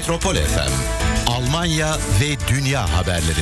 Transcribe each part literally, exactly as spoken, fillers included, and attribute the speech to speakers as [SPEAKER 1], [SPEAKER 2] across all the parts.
[SPEAKER 1] Metropol F M, Almanya ve dünya haberleri.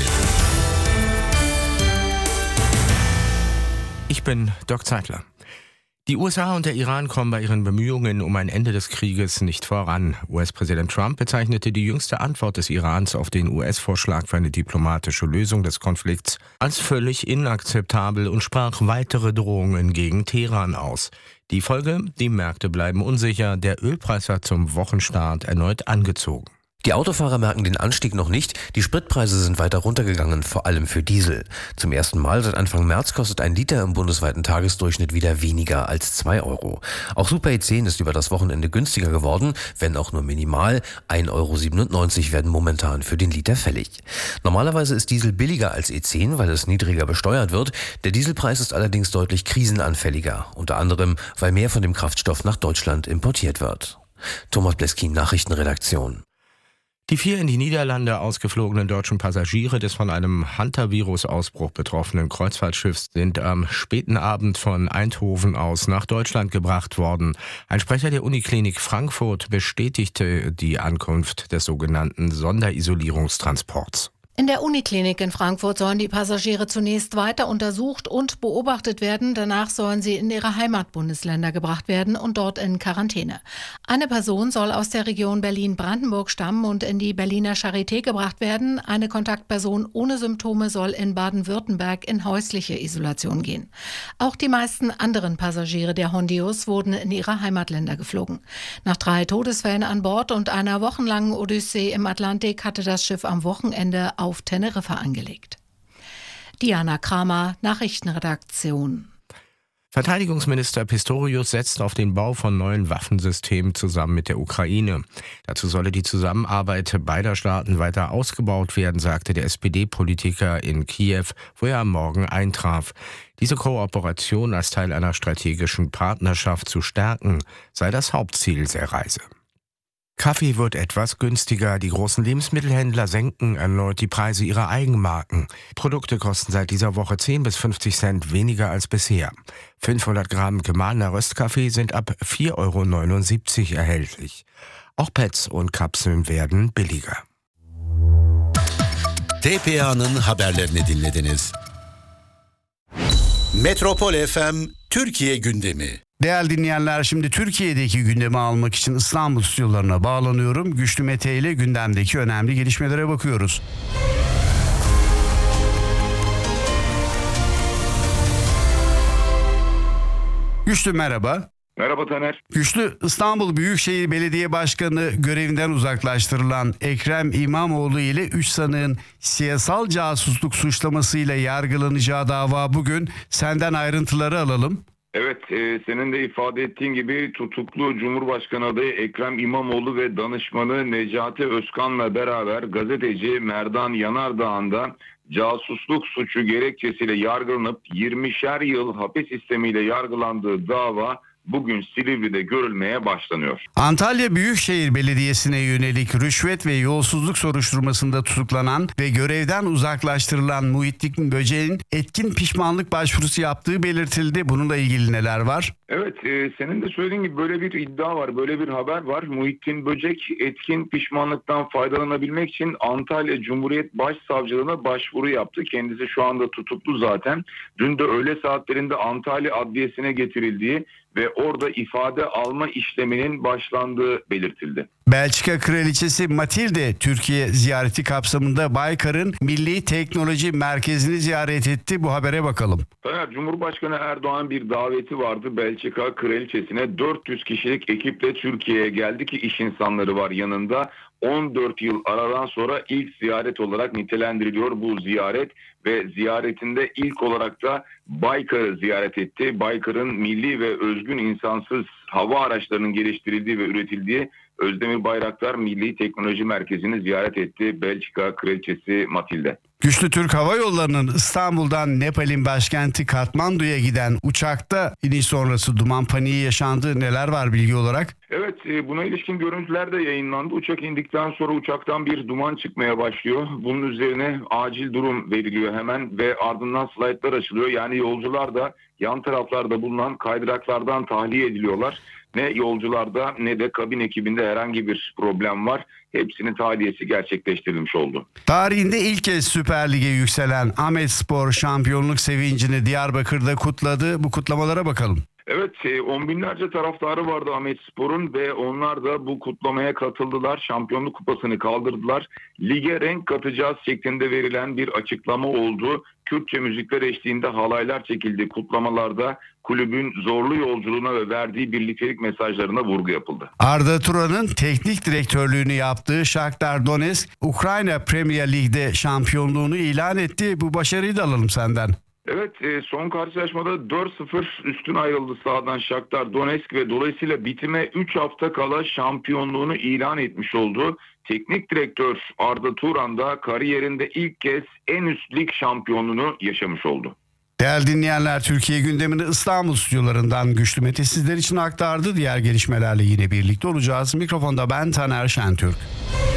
[SPEAKER 2] Ich bin Dirk Zeitler. Die U S A und der Iran kommen bei ihren Bemühungen um ein Ende des Krieges nicht voran. U S-Präsident Trump bezeichnete die jüngste Antwort des Irans auf den U S-Vorschlag für eine diplomatische Lösung des Konflikts als völlig inakzeptabel und sprach weitere Drohungen gegen Teheran aus. Die Folge: Die Märkte bleiben unsicher, der Ölpreis hat zum Wochenstart erneut angezogen.
[SPEAKER 3] Die Autofahrer merken den Anstieg noch nicht, die Spritpreise sind weiter runtergegangen, vor allem für Diesel. Zum ersten Mal seit Anfang März kostet ein Liter im bundesweiten Tagesdurchschnitt wieder weniger als zwei Euro. Auch Super E zehn ist über das Wochenende günstiger geworden, wenn auch nur minimal. ein Euro siebenundneunzig werden momentan für den Liter fällig. Normalerweise ist Diesel billiger als E zehn, weil es niedriger besteuert wird. Der Dieselpreis ist allerdings deutlich krisenanfälliger, unter anderem, weil mehr von dem Kraftstoff nach Deutschland importiert wird. Thomas Bleskin, Nachrichtenredaktion.
[SPEAKER 2] Die vier in die Niederlande ausgeflogenen deutschen Passagiere des von einem Hantavirus-Ausbruch betroffenen Kreuzfahrtschiffs sind am späten Abend von Eindhoven aus nach Deutschland gebracht worden. Ein Sprecher der Uniklinik Frankfurt bestätigte die Ankunft des sogenannten Sonderisolierungstransports.
[SPEAKER 4] In der Uniklinik in Frankfurt sollen die Passagiere zunächst weiter untersucht und beobachtet werden. Danach sollen sie in ihre Heimatbundesländer gebracht werden und dort in Quarantäne. Eine Person soll aus der Region Berlin-Brandenburg stammen und in die Berliner Charité gebracht werden. Eine Kontaktperson ohne Symptome soll in Baden-Württemberg in häusliche Isolation gehen. Auch die meisten anderen Passagiere der Hondius wurden in ihre Heimatländer geflogen. Nach drei Todesfällen an Bord und einer wochenlangen Odyssee im Atlantik hatte das Schiff am Wochenende auf Teneriffa angelegt. Diana Kramer, Nachrichtenredaktion.
[SPEAKER 2] Verteidigungsminister Pistorius setzt auf den Bau von neuen Waffensystemen zusammen mit der Ukraine. Dazu solle die Zusammenarbeit beider Staaten weiter ausgebaut werden, sagte der S P D-Politiker in Kiew, wo er am Morgen eintraf. Diese Kooperation als Teil einer strategischen Partnerschaft zu stärken, sei das Hauptziel der Reise. Kaffee wird etwas günstiger. Die großen Lebensmittelhändler senken erneut die Preise ihrer Eigenmarken. Produkte kosten seit dieser Woche zehn bis fünfzig Cent weniger als bisher. fünfhundert Gramm gemahlener Röstkaffee sind ab vier Euro neunundsiebzig erhältlich. Auch Pads und Kapseln werden billiger.
[SPEAKER 1] T P A'nın haberlerini dinlediniz. Metropol F M Türkiye gündemi.
[SPEAKER 5] Değerli dinleyenler, şimdi Türkiye'deki gündemi almak için İstanbul stüdyolarına bağlanıyorum. Güçlü Mete ile gündemdeki önemli gelişmelere bakıyoruz. Güçlü merhaba.
[SPEAKER 6] Merhaba Taner.
[SPEAKER 5] Güçlü, İstanbul Büyükşehir Belediye Başkanı görevinden uzaklaştırılan Ekrem İmamoğlu ile üç sanığın siyasal casusluk suçlamasıyla yargılanacağı dava bugün. Senden ayrıntıları alalım.
[SPEAKER 6] Evet, e, senin de ifade ettiğin gibi tutuklu Cumhurbaşkanı adayı Ekrem İmamoğlu ve danışmanı Necati Özkan'la beraber gazeteci Merdan Yanardağ'ın da casusluk suçu gerekçesiyle yargılanıp yirmişer yıl hapis sistemiyle yargılandığı dava bugün Silivri'de görülmeye başlanıyor.
[SPEAKER 5] Antalya Büyükşehir Belediyesi'ne yönelik rüşvet ve yolsuzluk soruşturmasında tutuklanan ve görevden uzaklaştırılan Muhittin Böceğin etkin pişmanlık başvurusu yaptığı belirtildi. Bununla ilgili neler var?
[SPEAKER 6] Evet, e, senin de söylediğin gibi böyle bir iddia var, böyle bir haber var. Muhittin Böcek etkin pişmanlıktan faydalanabilmek için Antalya Cumhuriyet Başsavcılığına başvuru yaptı. Kendisi şu anda tutuklu zaten. Dün de öğle saatlerinde Antalya Adliyesi'ne getirildiği ve orada ifade alma işleminin başlandığı belirtildi.
[SPEAKER 5] Belçika Kraliçesi Matilde Türkiye ziyareti kapsamında Baykar'ın Milli Teknoloji Merkezi'ni ziyaret etti. Bu habere bakalım.
[SPEAKER 6] Taner, Cumhurbaşkanı Erdoğan bir daveti vardı Belçika Kraliçesi'ne. dört yüz kişilik ekiple Türkiye'ye geldi ki iş insanları var yanında. on dört yıl aradan sonra ilk ziyaret olarak nitelendiriliyor bu ziyaret ve ziyaretinde ilk olarak da Baykar'ı ziyaret etti. Baykar'ın milli ve özgün insansız hava araçlarının geliştirildiği ve üretildiği Özdemir Bayraktar Milli Teknoloji Merkezi'ni ziyaret etti Belçika Kraliçesi Matilde.
[SPEAKER 5] Güçlü Türk Hava Yolları'nın İstanbul'dan Nepal'in başkenti Katmandu'ya giden uçakta iniş sonrası duman paniği yaşandı. Neler var bilgi olarak?
[SPEAKER 6] Evet, buna ilişkin görüntüler de yayınlandı. Uçak indikten sonra uçaktan bir duman çıkmaya başlıyor. Bunun üzerine acil durum veriliyor hemen ve ardından slaytlar açılıyor. Yani yolcular da yan taraflarda bulunan kaydıraklardan tahliye ediliyorlar. Ne yolcularda ne de kabin ekibinde herhangi bir problem var. Hepsinin tahliyesi gerçekleştirilmiş oldu.
[SPEAKER 5] Tarihinde ilk kez Süper Lig'e yükselen Ahmetspor şampiyonluk sevincini Diyarbakır'da kutladı. Bu kutlamalara bakalım.
[SPEAKER 6] Evet, on binlerce taraftarı vardı Ahmetspor'un ve onlar da bu kutlamaya katıldılar. Şampiyonluk kupasını kaldırdılar. Lige renk katacağız şeklinde verilen bir açıklama oldu. Kürtçe müzikler eşliğinde halaylar çekildi. Kutlamalarda kulübün zorlu yolculuğuna ve verdiği birliktelik mesajlarına vurgu yapıldı.
[SPEAKER 5] Arda Turan'ın teknik direktörlüğünü yaptığı Shakhtar Donetsk, Ukrayna Premier Lig'de şampiyonluğunu ilan etti. Bu başarıyı da alalım senden.
[SPEAKER 6] Evet, son karşılaşmada dört sıfır üstün ayrıldı sahadan Shakhtar Donetsk ve dolayısıyla bitime üç hafta kala şampiyonluğunu ilan etmiş oldu. Teknik direktör Arda Turan da kariyerinde ilk kez en üst lig şampiyonluğunu yaşamış oldu.
[SPEAKER 5] Değerli dinleyenler, Türkiye gündemini İstanbul stüdyolarından Güçlü Mete sizler için aktardı. Diğer gelişmelerle yine birlikte olacağız. Mikrofonda ben Taner Şentürk.